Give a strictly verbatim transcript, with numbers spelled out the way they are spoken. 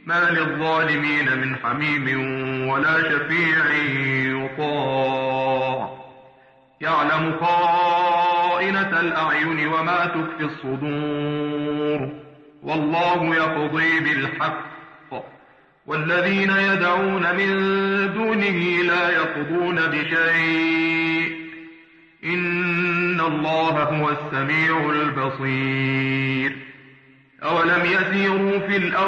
ما للظالمين من حميم ولا شفيع يطاع يعلم خائنة الأعين وما تخفي الصدور والله يقضي بالحق والذين يدعون من دونه لا يقضون بشيء إن الله هو السميع البصير. أولم يسيروا في الأرض